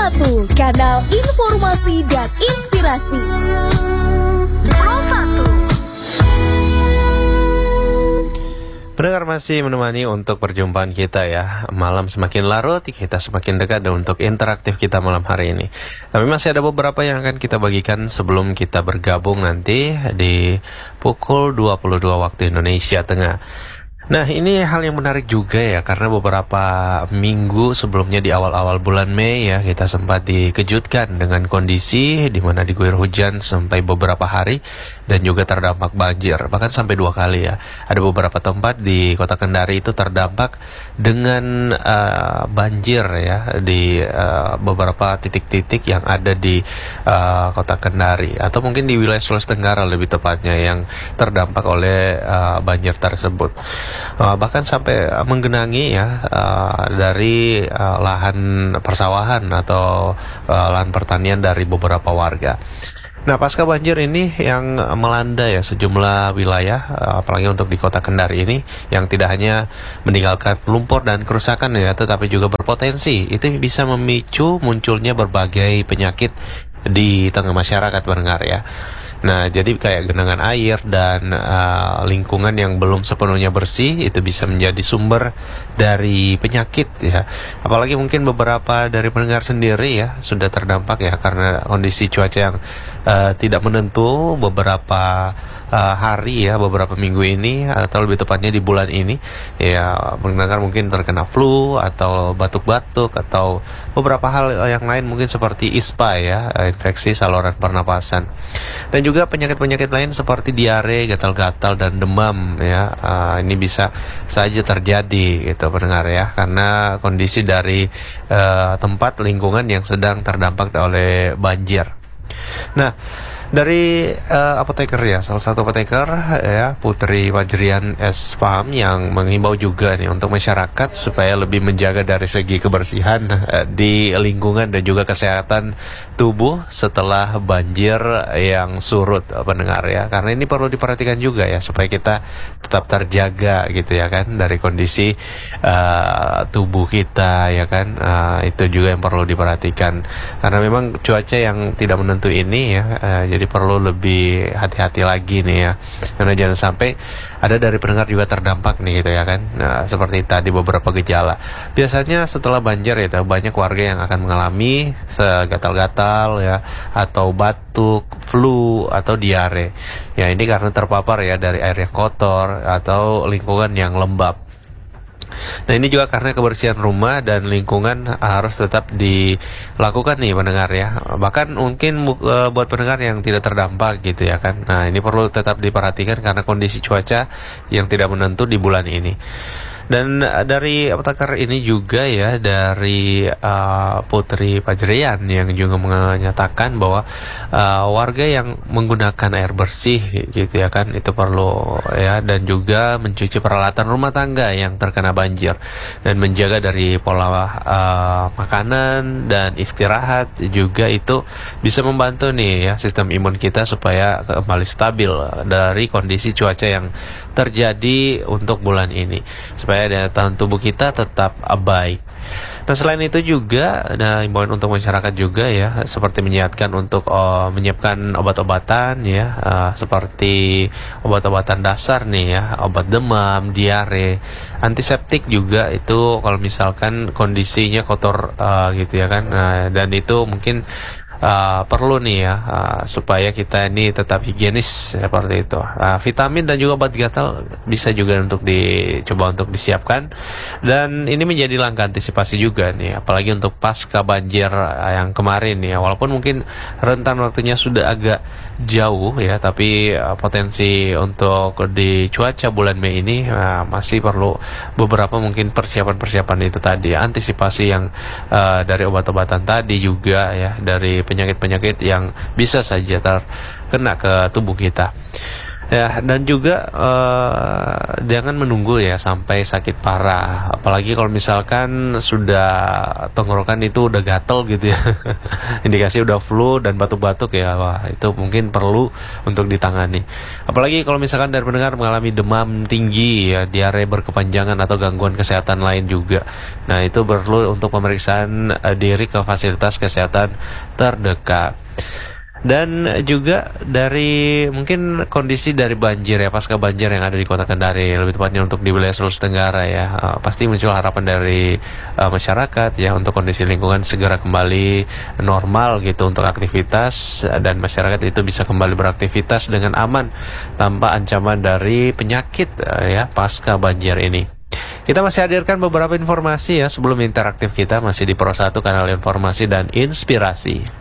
Pro1, kanal informasi dan inspirasi. Pro1. Pendengar masih menemani untuk perjumpaan kita ya. Malam semakin larut, kita semakin dekat untuk interaktif kita malam hari ini. Tapi masih ada beberapa yang akan kita bagikan sebelum kita bergabung nanti di pukul 22 waktu Indonesia Tengah. Nah, ini hal yang menarik juga ya, karena beberapa minggu sebelumnya di awal-awal bulan Mei ya, kita sempat dikejutkan dengan kondisi di mana diguyur hujan sampai beberapa hari dan juga terdampak banjir, bahkan sampai 2 kali ya. Ada beberapa tempat di Kota Kendari itu terdampak dengan banjir ya di beberapa titik-titik yang ada di Kota Kendari, atau mungkin di wilayah Sulawesi Tenggara lebih tepatnya, yang terdampak oleh banjir tersebut. Bahkan sampai menggenangi ya dari lahan persawahan atau lahan pertanian dari beberapa warga. Nah, pasca banjir ini yang melanda ya sejumlah wilayah, apalagi untuk di Kota Kendari ini, yang tidak hanya meninggalkan lumpur dan kerusakan ya, tetapi juga berpotensi itu bisa memicu munculnya berbagai penyakit di tengah masyarakat pendengar ya. Nah, jadi kayak genangan air dan lingkungan yang belum sepenuhnya bersih itu bisa menjadi sumber dari penyakit ya. Apalagi mungkin beberapa dari pendengar sendiri ya sudah terdampak ya karena kondisi cuaca yang tidak menentu beberapa hari ya, beberapa minggu ini, atau lebih tepatnya di bulan ini ya. Pendengar mungkin terkena flu atau batuk-batuk atau beberapa hal yang lain mungkin seperti ISPA ya, infeksi saluran pernapasan, dan juga penyakit-penyakit lain seperti diare, gatal-gatal dan demam ya. Ini bisa saja terjadi gitu pendengar ya, karena kondisi dari tempat lingkungan yang sedang terdampak oleh banjir. Nah, dari apoteker ya, salah satu apoteker ya, Putri Fajrian S. Pam, yang menghimbau juga nih untuk masyarakat supaya lebih menjaga dari segi kebersihan di lingkungan dan juga kesehatan tubuh setelah banjir yang surut pendengar ya. Karena ini perlu diperhatikan juga ya, supaya kita tetap terjaga gitu ya kan, dari kondisi tubuh kita ya kan. Itu juga yang perlu diperhatikan, karena memang cuaca yang tidak menentu ini ya, jadi perlu lebih hati-hati lagi nih ya, karena jangan sampai ada dari pendengar juga terdampak nih gitu ya kan. Nah, seperti tadi beberapa gejala. Biasanya setelah banjir itu banyak warga yang akan mengalami gatal-gatal ya, atau batuk, flu atau diare. Ya, ini karena terpapar ya dari air yang kotor atau lingkungan yang lembab. Nah, ini juga karena kebersihan rumah dan lingkungan harus tetap dilakukan nih pendengar ya. Bahkan mungkin buat pendengar yang tidak terdampak gitu ya kan. Nah, ini perlu tetap diperhatikan karena kondisi cuaca yang tidak menentu di bulan ini. Dan dari apoteker ini juga ya, dari Putri Fajrian yang juga menyatakan bahwa warga yang menggunakan air bersih gitu ya kan, itu perlu ya, dan juga mencuci peralatan rumah tangga yang terkena banjir, dan menjaga dari pola makanan dan istirahat juga, itu bisa membantu nih ya sistem imun kita supaya kembali stabil dari kondisi cuaca yang terjadi untuk bulan ini, supaya daya tahan tubuh kita tetap baik. Nah, selain itu juga ada himbauan untuk masyarakat juga ya, seperti menyiapkan obat-obatan ya, seperti obat-obatan dasar nih ya, obat demam, diare, antiseptik juga itu kalau misalkan kondisinya kotor gitu ya kan. Nah, dan itu mungkin perlu nih ya, supaya kita ini tetap higienis seperti itu. Vitamin dan juga obat gatal bisa juga untuk dicoba untuk disiapkan, dan ini menjadi langkah antisipasi juga nih, apalagi untuk pasca banjir yang kemarin ya. Walaupun mungkin rentan waktunya sudah agak jauh ya, tapi potensi untuk di cuaca bulan Mei ini masih perlu beberapa mungkin persiapan-persiapan itu tadi, antisipasi yang dari obat-obatan tadi juga ya, dari penyakit-penyakit yang bisa saja terkena ke tubuh kita. Ya, dan juga jangan menunggu ya sampai sakit parah. Apalagi kalau misalkan sudah tenggorokan itu udah gatel gitu ya. Indikasi udah flu dan batuk-batuk ya. Wah, itu mungkin perlu untuk ditangani. Apalagi kalau misalkan dari pendengar mengalami demam tinggi ya, diare berkepanjangan atau gangguan kesehatan lain juga. Nah, itu perlu untuk pemeriksaan diri ke fasilitas kesehatan terdekat. Dan juga dari mungkin kondisi dari banjir ya, pasca banjir yang ada di Kota Kendari, lebih tepatnya untuk di wilayah Sulawesi Tenggara ya, pasti muncul harapan dari masyarakat ya untuk kondisi lingkungan segera kembali normal gitu untuk aktivitas, dan masyarakat itu bisa kembali beraktivitas dengan aman tanpa ancaman dari penyakit ya pasca banjir ini. Kita masih hadirkan beberapa informasi ya sebelum interaktif kita masih di Pro 1 Kanal Informasi dan Inspirasi.